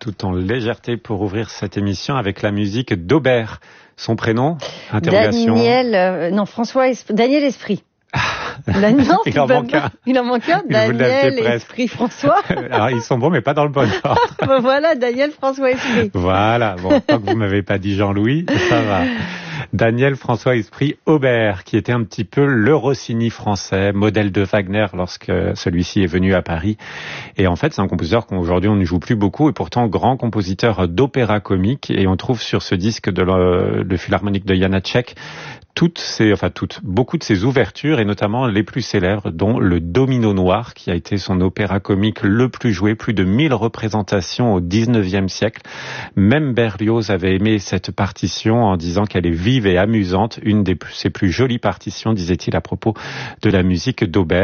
tout en légèreté pour ouvrir cette émission avec la musique d'Aubert. Son prénom? Interrogation. Daniel Esprit. Non, il en manque un. Daniel Esprit François. Alors, ils sont bons, mais pas dans le bon ordre. Voilà, Daniel François Esprit. Voilà, bon, tant que vous m'avez pas dit Jean-Louis, ça va. Daniel François Esprit Aubert, qui était un petit peu le Rossini français, modèle de Wagner lorsque celui-ci est venu à Paris. Et en fait, c'est un compositeur qu'aujourd'hui on ne joue plus beaucoup, et pourtant grand compositeur d'opéra comique. Et on trouve sur ce disque de le Philharmonique de Janáček beaucoup de ses ouvertures, et notamment les plus célèbres, dont le Domino Noir, qui a été son opéra comique le plus joué, plus de 1000 représentations au 19e siècle. Même Berlioz avait aimé cette partition en disant qu'elle est vive et amusante, une de ses plus jolies partitions, disait-il à propos de la musique d'Aubert.